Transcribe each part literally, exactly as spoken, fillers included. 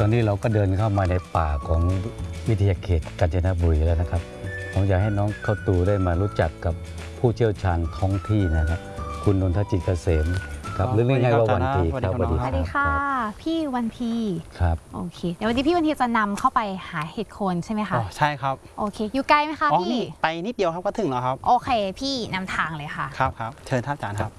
อนนี้เราก็เดินเข้ามาในป่าของวิทยาเขตกาญจนบุรีแล้วนะครับผมอยากให้น้องเข้าตูได้มารู้จักกับผู้เชี่ยวชาญท้องที่นะครับคุณนนทจิตเกษมครับหรือเรียกง่ายว่าวันทีครับสวัสดีค่ะพี่วันทีครับโอเคเดี๋ยววันนี้พี่วันทีจะนำเข้าไปหาเห็ดโคนใช่ไหมคะใช่ครับโอเคอยู่ไกลไหมคะพี่ไปนิดเดียวครับก็ถึงแล้วครับโอเคพี่นำทางเลยค่ะครับครับเชิญท่านอาจารย์ครับ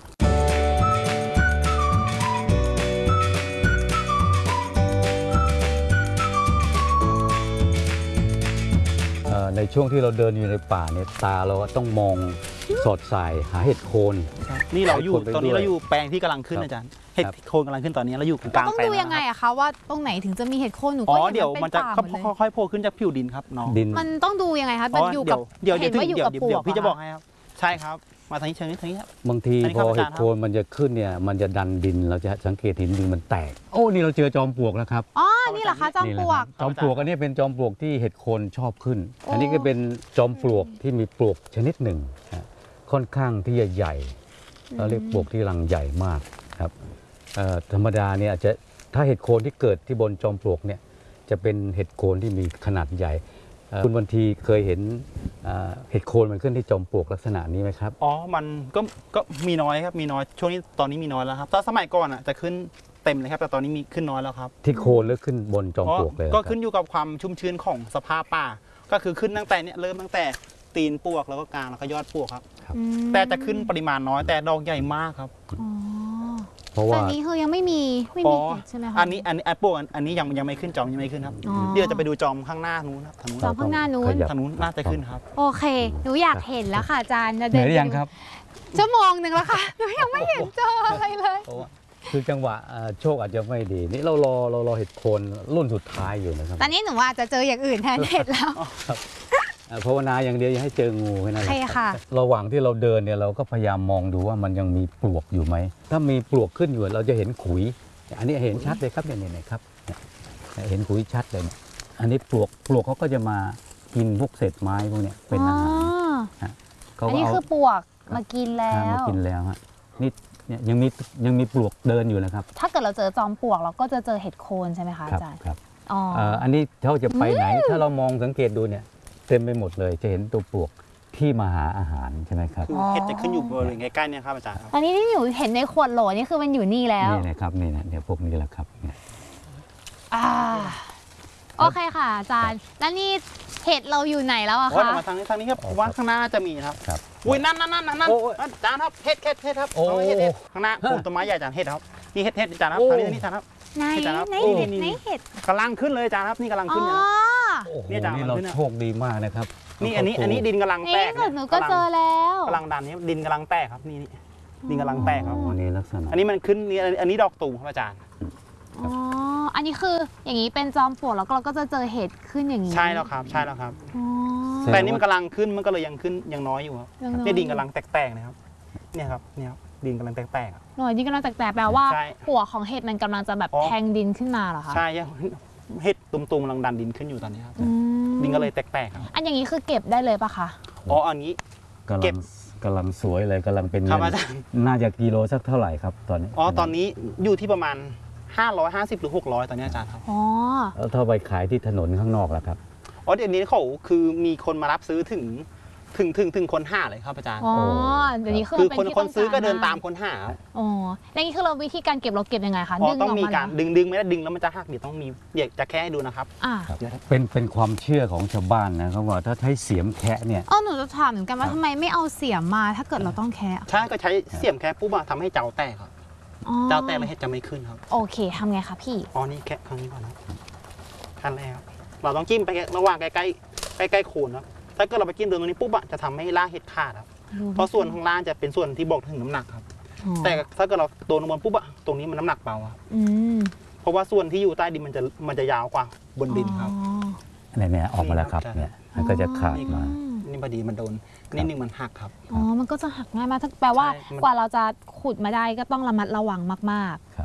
ในช่วงที่เราเดินอยู่ในป่าเนี่ยตาเราต้องมองสอดสายหาเห็ดโคนนี่เราอยู่ตอนนี้เราอยู่แปลงที่กำลังขึ้นอาจารย์เห็ดโคนกำลังขึ้นตอนนี้เราอยู่กลางแปลงต้องดูยังไงอะคะว่าตรงไหนถึงจะมีเห็ดโคนหนูก็อ๋อเดี๋ยวมันจะค่อยๆโผล่ขึ้นจากผิวดินครับน้องมันต้องดูยังไงคะมันอยู่กับเดี๋ยวเดี๋ยวเดี๋ยวเดี๋ยวพี่จะบอกให้ครับใช่ครับมาทางนี้เชิญนี้ทางนี้ครับบางทีพอเห็ดโคนมันจะขึ้นเนี่ยมันจะดันดินเราจะสังเกตเห็นดินมันแตกโอ้นี่เราเจอจอมปลวกแล้วครับอ๋อนี่เหรอคะจอมปลวกจอมปลวกอันนี้เป็นจอมปลวกที่เห็ดโคนชอบขึ้นอันนี้ก็เป็นจอมปลวกที่มีปลวกชนิดหนึ่งค่อนข้างที่จะใหญ่เราเรียกปลวกที่รังใหญ่มากครับธรรมดาเนี่ยอาจจะถ้าเห็ดโคนที่เกิดที่บนจอมปลวกเนี่ยจะเป็นเห็ดโคนที่มีขนาดใหญ่คุณวันทีเคยเห็นเห็ดโคนมันขึ้นที่จอมปลวกลักษณะนี้ไหมครับอ๋อมันก็ก็มีน้อยครับมีน้อยช่วงนี้ตอนนี้มีน้อยแล้วครับถ้าสมัยก่อนอ่ะจะขึ้นเต็มเลยครับแต่ตอนนี้มีขึ้นน้อยแล้วครับที่โคนหรือขึ้นบนจอมปลวกเลยก็ขึ้นอยู่กับความชุ่มชื้นของสภาพป่าก็คือขึ้นตั้งแต่เนี้ยเริ่มตั้งแต่ตีนปลวกแล้วก็กลางแล้วก็ยอดปลวกครับแต่จะขึ้นปริมาณน้อยแต่ดอกใหญ่มากครับเพราะว่าอันนี้คือยังไม่มีไม่มีใช่ไหมคะอันนี้อันนี้ไอ้ปลวกอันนี้ยังยังไม่ขึ้นจอมยังไม่ขึ้นครับเดี๋ยวจะไปดูจอมข้างหน้านู้นครับจอมข้างหน้านู้นทางนู้นน่าจะขึ้นครับโอเคหนูอยากเห็นแล้วค่ะอาจารย์เดินยังครับชั่วโมงหนึ่งแล้วค่ะหนูยังไม่เห็นเจออะไรเลยคือจังหวะโชคอาจจะไม่ดีนี่เรารอเรารอเห็ดโคนรุ่นสุดท้ายอยู่นะครับตอนนี้หนูอาจจะเจออย่างอื่นแทนเห็ดแล้วภาวนาอย่างเดียวอย่าให้เจองูแค่นั้นแหละใช่ค่ะระหว่างที่เราเดินเนี่ยเราก็พยายามมองดูว่ามันยังมีปลวกอยู่ไหมถ้ามีปลวกขึ้นอยู่เราจะเห็นขุยอันนี้เห็นชัดเลยครับเนี่ยเนี่ยครับเห็นขุยชัดเลยเนี่ยอันนี้ปลวกปลวกเขาก็จะมากินพวกเศษไม้พวกเนี้ยเป็นอาหารอันนี้คือปลวกมากินแล้วมากินแล้วฮะนี่เนี่ยยังมียังมีปลวกเดินอยู่นะครับถ้าเกิดเราเจอจอมปลวกเราก็จะเจอเห็ดโคนใช่ไหมคะอาจารย์ครับอ๋ออันนี้เขาจะไปไหนถ้าเรามองสังเกตดูเนี่ยเต็มไปหมดเลยจะเห็นตัวปลวกที่มาหาอาหารใช่ไหมครับคือเห็ดจะขึ้นอยู่บริเวณใกล้ๆเนี่ยครับอาจารย์อันนี้ที่อยู่เห็นในขวดโหลนี่คือมันอยู่นี่แล้วนี่นะครับนี่นะเดี๋ยวพวกนี้แหละครับเนี่ยอ่าโอเคค่ะอาจารย์แล้วนี่เห็ดเราอยู่ไหนแล้วอะคะมาทางนี้ทางนี้ครับว่าข้างหน้าจะมีครับอุ้ยนั่นนั่นนั่นนั่นอาจารย์ครับเห็ดเห็ดเห็ดครับเห็ดเห็ดข้างหน้าปลูกต้นไม้ใหญ่อาจารย์เห็ดครับนี่เห็ดเห็ดอาจารย์ครับทางนี้นี่อาจารย์ครับไหนไหนเห็ดไหนเห็ดกำลังขึ้นเลยอาจารย์ครับนี่กำลังขึ้นนี่อาจารย์นี่เราโชคดีมากนะครับนี่อันนี้อันนี้ดินกำลังแตกหนูก็เจอแล้วกำลังดันนี้ดินกำลังแตกครับนี่นี่ดินกำลังแตกครับอันนี้ลักษณะอันนี้มันขึ้นนี่อันนี้ดอกตูมครับอาจารย์อ๋ออันนี้คืออย่างนี้เป็นจอมปลวกแล้วเราก็จะเจอเห็ดขึ้นอย่างนี้ใช่แล้วครับใช่แล้วครับแต่นี่มันกำลังขึ้นมันก็เลยยังขึ้นยังน้อยอยู่ครับนี่ดินกำลังแตกๆนะครับเนี่ยครับเนี่ยดินกำลังแตกๆหน่อยดินกำลังแตกๆแปลว่าหัวของเห็ดมันกำลังจะแบบแทงดินขึ้นมาเหรอคะใช่ยังเห็ดตุ่มๆกำลังดันดินขึ้นอยู่ตอนนี้ครับดินก็เลยแตกๆครับอันอย่างนี้คือเก็บได้เลยปะคะอ๋ออันนี้เก็บกำลังสวยเลยกำลังเป็นน่าจะกิโลสักเท่าไหร่ครับตอนนี้อ๋อตอนนี้อยู่ที่ประมาณห้าร้อยห้าสิบหรือหกร้อยตอนนี้อาจารย์ครับอ๋อแล้วถ้าไปขายที่ถนนข้างนอกล่ะครับอ๋อเดี๋ยวนี้เขาคือมีคนมารับซื้อถึงถึงถึงถึงคนห้าเลยครับอาจารย์อ๋อเดี๋ยวนี้คือคนคนซื้อก็เดินตามคนห้าอ๋อแล้วนี่คือเราวิธีการเก็บเราเก็บยังไงคะดึงต้องมีการดึงดึงไม่ได้ดึงแล้วมันจะหักเดี๋ยวต้องมีอยากจะแค่ให้ดูนะครับอ่าเป็นเป็นความเชื่อของชาวบ้านนะเขาบอกถ้าใช้เสียมแคะเนี่ยอ๋อหนูจะถามเหมือนกันว่าทำไมไม่เอาเสียมมาถ้าเกิดเราต้องแคะใช่ก็ใช้เสียมแคะปุ๊บทำให้เจ้าแตกครับเจ้าแตกแล้วเห็ดจะไม่ขึ้นครับโอเคทำไงคะพี่อ๋อนี่แคะครั้งนี้ก่อนนะขั้นแรกเราต้องจิ้มไประหว่างใกล้ใกล้ใกล้ใกล้โคนครับถ้าเกิดเราไปกินตัวนี้ปุ๊บจะทำให้ล่าเห็ดขาดครับเพราะส่วนข้างล่างจะเป็นส่วนที่บอกถึงน้ำหนักครับแต่ถ้าเกิดเราตัวน้ำมันปุ๊บอะตรงนี้มันน้ำหนักเบาครับเพราะว่าส่วนที่อยู่ใต้ดินมันจะมันจะยาวกว่าบนดินครับเนี่ยเนี่ยออกมาแล้วครับเนี่ยมันก็จะขาดมานี่พอดีมันโดนนิดนึงมันหักครับอ๋อมันก็จะหักง่ายมากแปลว่ากว่าเราจะขุดมาได้ก็ต้องระมัดระวังมากๆ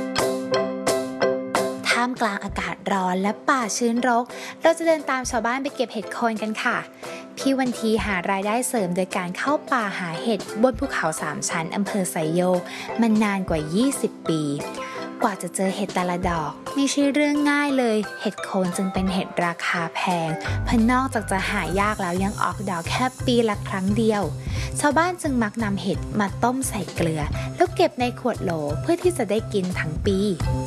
ท่ามกลางอากาศร้อนและป่าชื้นรกเราจะเดินตามชาวบ้านไปเก็บเห็ดโคนกันค่ะพี่วันทีหารายได้เสริมโดยการเข้าป่าหาเห็ดบนภูเขาสามชั้นอำเภอไซโยกมานานกว่ายี่สิบปีกว่าจะเจอเห็ดแต่ละดอกไม่ใช่เรื่องง่ายเลยเห็ดโคนจึงเป็นเห็ดราคาแพงเพราะนอกจากจะหายากแล้วยังออกดอกแค่ปีละครั้งเดียวชาวบ้านจึงมักนำเห็ดมาต้มใส่เกลือแล้วเก็บในขวดโหลเพื่อที่จะได้กินทั้งปี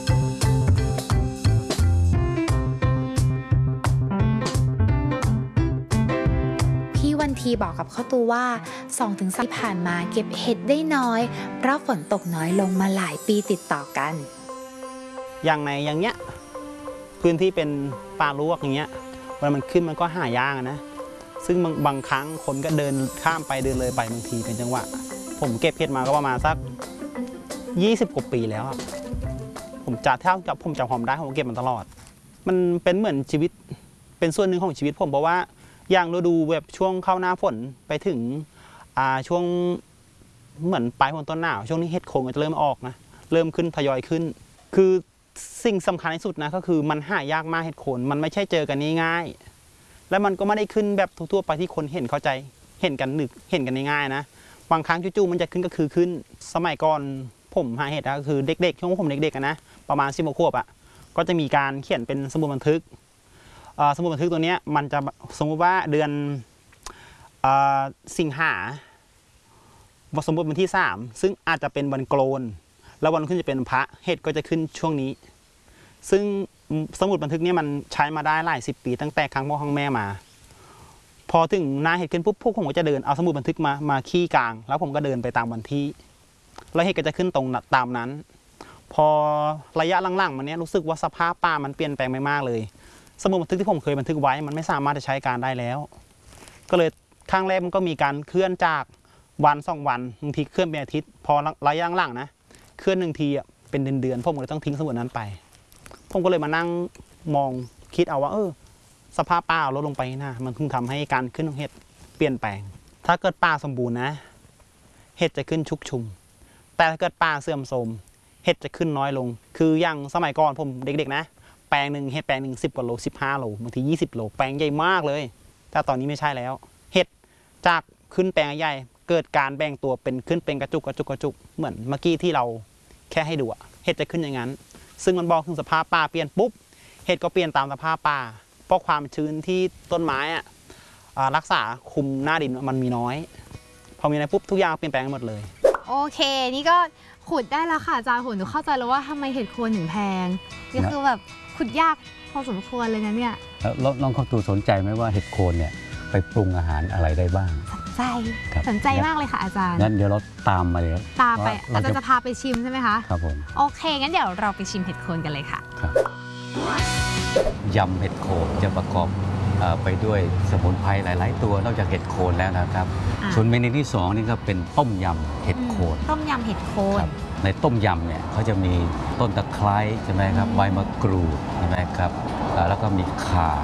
วันทีบอกกับข้าวตูว่า สองถึงสาม ปีผ่านมาเก็บเห็ดได้น้อยเพราะฝนตกน้อยลงมาหลายปีติดต่อกันอย่างในอย่างเงี้ยพื้นที่เป็นป่าลวกอย่างเงี้ยเวลามันขึ้นมันก็หายากนะซึ่งบางบางครั้งคนก็เดินข้ามไปเดินเลยไปบางทีเป็นจังหวะผมเก็บเห็ดมาก็ประมาณสักยี่สิบกว่าปีแล้วผมจะเท่ากับผมจำความได้ผมเก็บมันตลอดมันเป็นเหมือนชีวิตเป็นส่วนหนึ่งของชีวิตผมเพราะว่าอย่างฤดูแบบช่วงเข้าหน้าฝนไปถึงอ่าช่วงเหมือนปลายฝนต้นหนาวช่วงนี้เห็ดโคนก็จะเริ่มออกนะเริ่มขึ้นทยอยขึ้นคือสิ่งสำคัญที่สุดนะก็คือมันหายากมากเห็ดโคนมันไม่ใช่เจอกันง่ายๆและมันก็ไม่ได้ขึ้นแบบทั่วๆไปที่คนเห็นเข้าใจเห็นกันนึกเห็นกันง่ายๆนะบางครั้งจู่ๆมันจะขึ้นก็คือขึ้นสมัยก่อนผมหาเห็ดก็คือเด็กๆช่วงผมเด็กๆนะประมาณสิบขวบอ่ะก็จะมีการเขียนเป็นสมุดบันทึกสมุดบันทึกตัวนี้มันจะสมมติว่าเดือนสิงหาสมมติวันที่สามซึ่งอาจจะเป็นวันโกนแล้ววันขึ้นจะเป็นพระเห็ดก็จะขึ้นช่วงนี้ซึ่งสมุดบันทึกนี้มันใช้มาได้หลายสิบปีตั้งแต่ครั้งพ่อครั้งแม่มาพอถึงหน้าเห็ดขึ้นปุ๊บพวกผมก็จะเดินเอาสมุดบันทึกมามาขี้กลางแล้วผมก็เดินไปตามวันที่แล้วเห็ดก็จะขึ้นตรงตามนั้นพอระยะหลังๆมาเนี้ยรู้สึกว่าสภาพป่ามันเปลี่ยนแปลงไปมากเลยสมุดบันทึกที่ผมเคยบันทึกไว้มันไม่สามารถจะใช้การได้แล้วก็เลยครั้งแรกมันก็มีการเคลื่อนจากวันสองวันบางทีเคลื่อนเป็นอาทิตย์พอระยะหลังนะเคลื่อนหนึ่งทีเป็นเดือนๆผมก็เลยต้องทิ้งสมุดนั้นไปผมก็เลยมานั่งมองคิดเอาว่าเออสภาพป่าลดลงไปนะมันถึงทำให้การขึ้นของเห็ดเปลี่ยนแปลงถ้าเกิดป่าสมบูรณ์นะเห็ดจะขึ้นชุกชุมแต่ถ้าเกิดป่าเสื่อมโทรมเห็ดจะขึ้นน้อยลงคืออย่างสมัยก่อนผมเด็กๆนะแปลงหนึ่งเห็ดแปลงหนึ่งสิบกว่าโลสิบห้าโลบางทียี่สิบโลแปลงใหญ่มากเลยแต่ตอนนี้ไม่ใช่แล้วเห็ดจากขึ้นแปลงใหญ่เกิดการแบ่งตัวเป็นขึ้นเป็นกระจุกกระจุกกระจุกเหมือนเมื่อกี้ที่เราแค่ให้ดูอะเห็ดจะขึ้นอย่างนั้นซึ่งมันบอกถึงสภาพป่าเปลี่ยนปุ๊บเห็ดก็เปลี่ยนตามสภาพป่าเพราะความชื้นที่ต้นไม้อะรักษาคุมหน้าดินมันมีน้อยพอมีอะไรปุ๊บทุกอย่างเปลี่ยนแปลงหมดเลยโอเคนี่ก็ขุดได้แล้วค่ะอาจารย์โหหนูเข้าใจแล้วว่าทำไมเห็ดโคนถึงแพงนี่คือแบบขุดยากพอสมควรเลยนะเนี่ยแล้วน้องเขาตูสนใจไหมว่าเห็ดโคนเนี่ยไปปรุงอาหารอะไรได้บ้างสนใจสนใจมากเลยค่ะอาจารย์งั้นเดี๋ยวเราตามมาเลยตามไปอาจารย์จะพาไปชิมใช่ไหมคะครับผมโอเคงั้นเดี๋ยวเราไปชิมเห็ดโคนกันเลยค่ะครับยำเห็ดโคนจะประกอบไปด้วยสมุนไพรหลายๆตัวนอกจากเห็ดโคนแล้วนะครับส่วนเมนูที่สองนี่ก็เป็นต้มยำเห็ดโคนต้มยำเห็ดโคนในต้มยำเนี่ยเขาจะมีต้นตะไคร้ใช่ไหมครับใบมะกรูดใช่ไหมครับแล้วก็มีข่า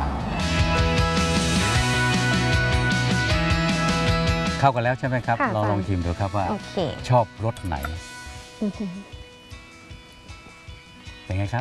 เข้ากันแล้วใช่ไหมครับเราลองชิมดูครับว่าชอบรสไหนเป็นไงครับ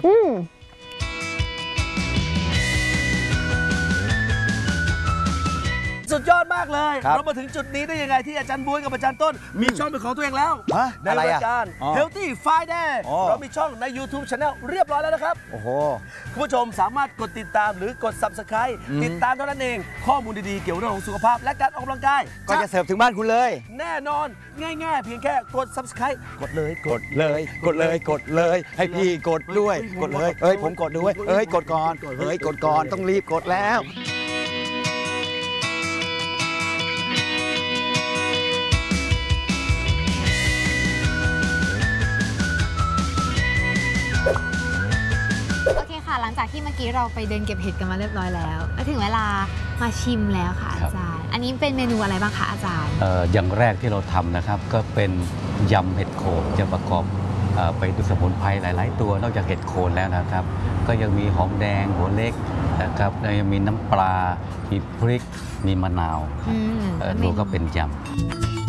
สุดยอดมากเลยเรามาถึงจุดนี้ได้ยังไงที่อาจารย์บ๊วยกับอาจารย์ต้นมีช่องเป็นของตัวเองแล้วในรายการ Healthy Friday เรามีช่องใน YouTube Channel เรียบร้อยแล้วนะครับโอ้โหคุณผู้ชมสามารถกดติดตามหรือกด Subscribe ติดตามเท่านั้นเองข้อมูลดีๆเกี่ยวกับเรื่องของสุขภาพและการออกกำลังกายก็จะเสิร์ฟถึงบ้านคุณเลยแน่นอนง่ายๆเพียงแค่กด Subscribe กดเลยกดเลยกดเลยกดเลยให้พี่กดด้วยกดเลยเอ้ยผมกดด้วยเอ้ยกดก่อนเอ้ยกดก่อนต้องรีบกดแล้วหลังจากที่เมื่อกี้เราไปเดินเก็บเห็ดกันมาเรียบร้อยแล้วก็ถึงเวลามาชิมแล้วค่ะอาจารย์อันนี้เป็นเมนูอะไรบ้างคะอาจารย์เอ่ออย่างแรกที่เราทำนะครับก็เป็นยำเห็ดโคนจะประกอบไปด้วยสมุนไพรหลายๆตัวนอกจากเห็ดโคนแล้วนะครับก็ยังมีหอมแดงหัวเล็กนะครับยังมีน้ำปลามีพริกมีมะนาวรวมก็เป็นยำ